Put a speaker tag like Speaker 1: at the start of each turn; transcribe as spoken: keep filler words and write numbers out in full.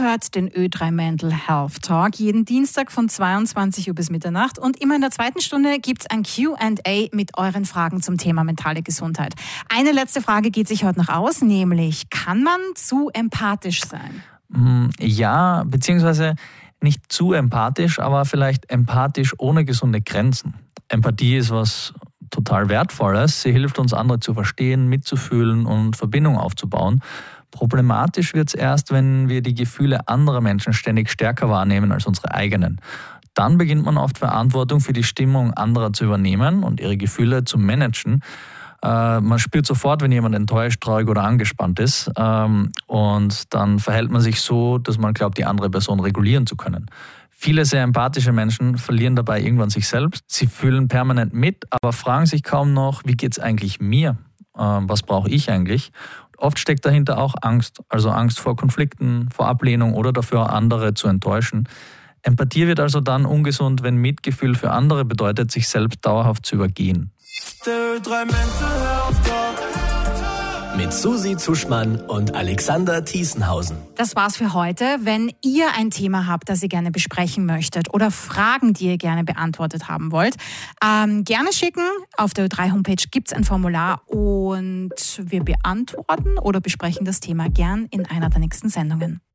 Speaker 1: hört den Ö drei Mental Health Talk jeden Dienstag von zweiundzwanzig Uhr bis Mitternacht und immer in der zweiten Stunde gibt es ein Q and A mit euren Fragen zum Thema mentale Gesundheit. Eine letzte Frage geht sich heute noch aus, nämlich, kann man zu empathisch sein?
Speaker 2: Ja, beziehungsweise nicht zu empathisch, aber vielleicht empathisch ohne gesunde Grenzen. Empathie ist was total Wertvolles. Sie hilft uns, andere zu verstehen, mitzufühlen und Verbindung aufzubauen. Problematisch wird es erst, wenn wir die Gefühle anderer Menschen ständig stärker wahrnehmen als unsere eigenen. Dann beginnt man oft Verantwortung für die Stimmung anderer zu übernehmen und ihre Gefühle zu managen. Äh, man spürt sofort, wenn jemand enttäuscht, traurig oder angespannt ist. Ähm, und dann verhält man sich so, dass man glaubt, die andere Person regulieren zu können. Viele sehr empathische Menschen verlieren dabei irgendwann sich selbst. Sie fühlen permanent mit, aber fragen sich kaum noch, wie geht es eigentlich mir? Ähm, was brauche ich eigentlich? Oft steckt dahinter auch Angst, also Angst vor Konflikten, vor Ablehnung oder dafür, andere zu enttäuschen. Empathie wird also dann ungesund, wenn Mitgefühl für andere bedeutet, sich selbst dauerhaft zu übergehen.
Speaker 3: Mit Susi Zuschmann und Alexander Thiesenhausen.
Speaker 1: Das war's für heute. Wenn ihr ein Thema habt, das ihr gerne besprechen möchtet oder Fragen, die ihr gerne beantwortet haben wollt, ähm, gerne schicken. Auf der Ö drei Homepage gibt's ein Formular und wir beantworten oder besprechen das Thema gern in einer der nächsten Sendungen.